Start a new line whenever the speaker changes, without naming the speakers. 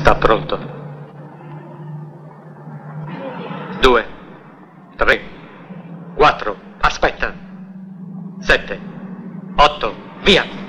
Sta pronto. 2, 3, 4, aspetta. 7, 8, via.